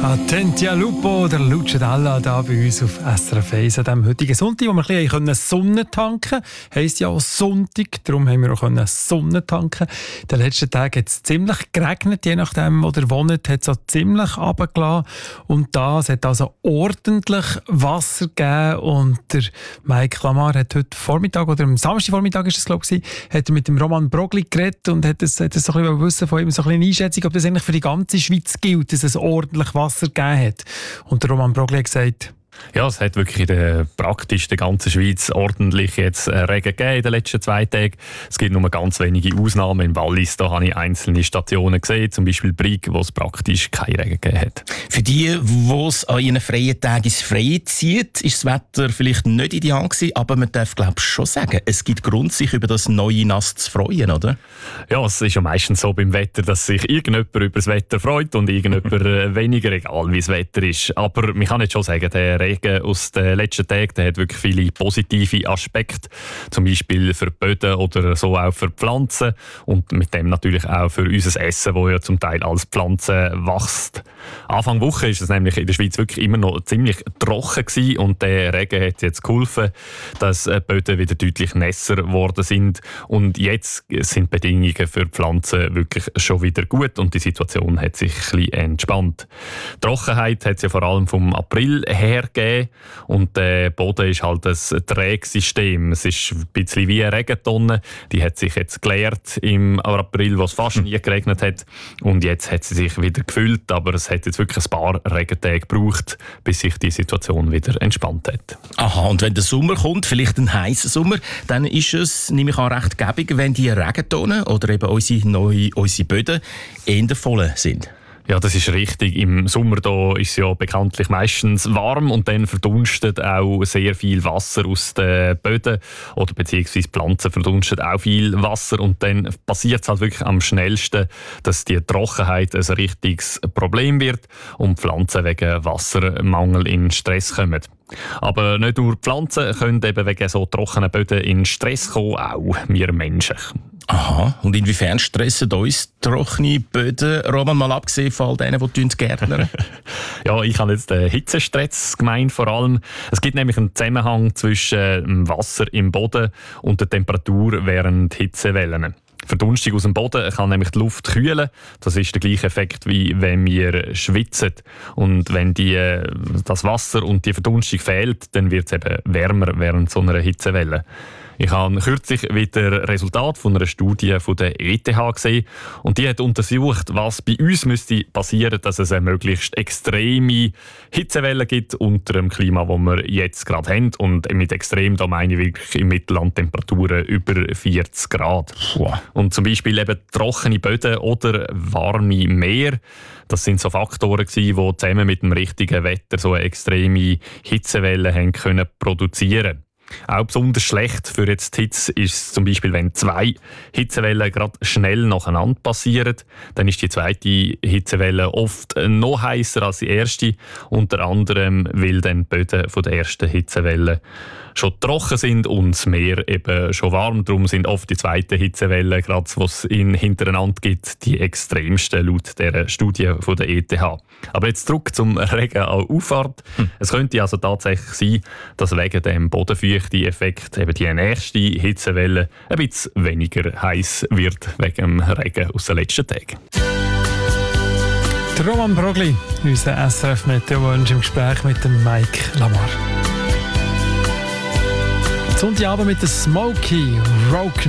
Attentia Lupo, der Lucio Dalla da bei uns auf SRF 1 an diesem heutigen Sonntag, wo wir ein bisschen Sonne tanken konnten. Heisst ja auch Sonntag, darum haben wir auch Sonne tanken. In den letzten Tagen hat es ziemlich geregnet, je nachdem, wo ihr wohnt, hat es auch ziemlich runtergelassen. Und es hat also ordentlich Wasser gegeben. Und der Mike Lamar hat heute Vormittag, oder am Samstagvormittag ist es, glaube ich, hat er mit dem Roman Brogli geredet und hat so ein bisschen wissen von ihm, so eine Einschätzung, ob das eigentlich für die ganze Schweiz gilt, dass es ordentlich Wasser gegeben hat. Und der Roman Brogli hat gesagt, ja, es hat wirklich praktisch der ganzen Schweiz ordentlich jetzt Regen gegeben in den letzten 2 Tagen. Es gibt nur ganz wenige Ausnahmen. In Wallis da habe ich einzelne Stationen gesehen, zum Beispiel Brig, wo es praktisch keinen Regen gegeben hat. Für die, die es an ihren freien Tagen ins Freie zieht, ist das Wetter vielleicht nicht ideal gewesen, aber man darf, glaube ich, schon sagen, es gibt Grund, sich über das neue Nass zu freuen, oder? Ja, es ist ja meistens so beim Wetter, dass sich irgendjemand über das Wetter freut und irgendjemand weniger, egal wie das Wetter ist. Aber man kann jetzt schon sagen, der Regen aus den letzten Tagen, der hat wirklich viele positive Aspekte, zum Beispiel für die Böden oder so auch für die Pflanzen und mit dem natürlich auch für unser Essen, wo ja zum Teil als Pflanzen wächst. Anfang Woche ist es nämlich in der Schweiz wirklich immer noch ziemlich trocken gewesen und der Regen hat jetzt geholfen, dass die Böden wieder deutlich nässer geworden sind und jetzt sind die Bedingungen für die Pflanzen wirklich schon wieder gut und die Situation hat sich ein bisschen entspannt. Die Trockenheit hat es ja vor allem vom April her gegeben und der Boden ist halt ein Trägsystem. Es ist ein bisschen wie eine Regentonne. Die hat sich jetzt geleert im April, wo es fast nie geregnet hat. Und jetzt hat sie sich wieder gefüllt, aber es hat jetzt wirklich ein paar Regentage gebraucht, bis sich die Situation wieder entspannt hat. Aha, und wenn der Sommer kommt, vielleicht ein heißer Sommer, dann ist es, nehme ich an, recht gäbig, wenn die Regentonnen oder eben unsere Böden eher voll sind. Ja, das ist richtig. Im Sommer da ist es ja bekanntlich meistens warm und dann verdunstet auch sehr viel Wasser aus den Böden oder beziehungsweise Pflanzen verdunstet auch viel Wasser und dann passiert es halt wirklich am schnellsten, dass die Trockenheit ein richtiges Problem wird und Pflanzen wegen Wassermangel in Stress kommen. Aber nicht nur Pflanzen können eben wegen so trockenen Böden in Stress kommen, auch wir Menschen. Aha, und inwiefern stressen uns trockene Böden, Roman, mal abgesehen von all denen, die gärtnern? Ja, ich habe jetzt den Hitzestress gemeint vor allem. Es gibt nämlich einen Zusammenhang zwischen dem Wasser im Boden und der Temperatur während Hitzewellen. Verdunstung aus dem Boden kann nämlich die Luft kühlen. Das ist der gleiche Effekt, wie wenn wir schwitzen. Und wenn das Wasser und die Verdunstung fehlt, dann wird es eben wärmer während so einer Hitzewelle. Ich habe kürzlich wieder Resultate von einer Studie von der ETH gesehen und die hat untersucht, was bei uns müsste passieren, dass es eine möglichst extreme Hitzewelle gibt unter dem Klima, das wir jetzt gerade haben. Und mit extrem, da meine ich wirklich im Mittelland Temperaturen über 40 Grad. Wow. Und zum Beispiel eben trockene Böden oder warme Meer. Das sind so Faktoren gewesen, die zusammen mit dem richtigen Wetter so eine extreme Hitzewelle haben können produzieren. Auch besonders schlecht für jetzt die Hitze ist es zum Beispiel, wenn 2 Hitzewellen gerade schnell nacheinander passieren. Dann ist die zweite Hitzewelle oft noch heißer als die erste. Unter anderem, weil dann die Böden von der ersten Hitzewelle schon trocken sind und das Meer eben schon warm. Darum sind oft die zweiten Hitzewellen, gerade die es hintereinander gibt, die extremsten laut dieser Studie von der ETH. Aber jetzt zurück zum Regen an Auffahrt. Es könnte also tatsächlich sein, dass wegen dem Bodenfeuchte-Effekt eben die nächste Hitzewelle ein bisschen weniger heiß wird wegen dem Regen aus den letzten Tagen. der Roman Brogli, unser SRF-Meteorwunsch im Gespräch mit dem Mike Lamar. Sonntagabend mit der Smokey Rock